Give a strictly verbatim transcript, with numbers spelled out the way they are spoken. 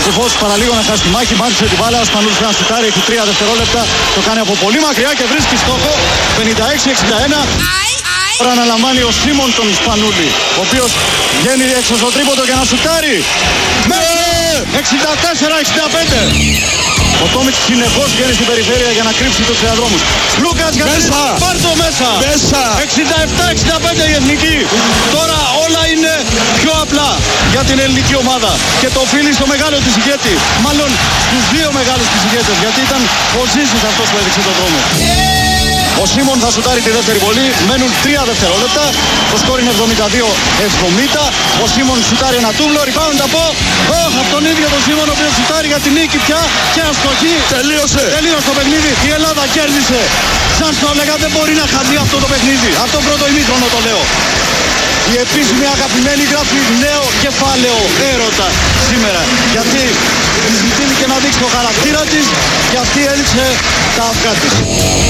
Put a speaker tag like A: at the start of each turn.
A: Κουφός παραλίγο να χάσει τη μάχη, μάχησε την μπάλα. Ο Σπανούλης πρέπει να σουτάρει, έχει τρία δευτερόλεπτα. Το κάνει από πολύ μακριά και βρίσκει στόχο. πενήντα έξι εξήντα ένα. Τώρα αναλαμβάνει ο Σίμον τον Σπανούλη, ο οποίος βγαίνει έξω στο τρίποντο για να σουτάρει. Μέσα! εξήντα τέσσερα εξήντα πέντε. Ο Τόμιτς συνεχώς βγαίνει στην περιφέρεια για να κρύψει τους ξεαδρόμους. Λούκας για μέσα! Πάρ' το μέσα!
B: Μέσα!
A: εξήντα επτά εξήντα πέντε η εθνική. Τώρα όλα είναι πιο απλά για την ελληνική ομάδα. Και το οφείλει στο μεγάλο της ηγέτη. Μάλλον στους δύο μεγάλους της ηγέτες. Γιατί ήταν ο Ζήσης αυτός που έδειξε τον δρόμο. Ο Σίμον θα σουτάρει τη δεύτερη βολή. Μένουν τρία δευτερόλεπτα. Το σκόρ είναι εβδομήντα δύο εβδομήντα. Ο Σίμον σουτάρει ένα τούβλο. Rebound από oh, από τον ίδιο τον Σίμον, ο οποίος σουτάρει για την νίκη πια. Και αστοχή.
B: Τελείωσε.
A: Τελείωσε το παιχνίδι. Η Ελλάδα κέρδισε. Σαν στο έλεγα, δεν μπορεί να χαθεί αυτό το παιχνίδι. Αυτό πρώτο ημίχρονο το λέω. Η επίσημη αγαπημένη γράφει νέο κεφάλαιο έρωτα σήμερα. Γιατί της ζητήθηκε να δείξει το χαρακτήρα της και αυτή έδειξε τα αυγά της.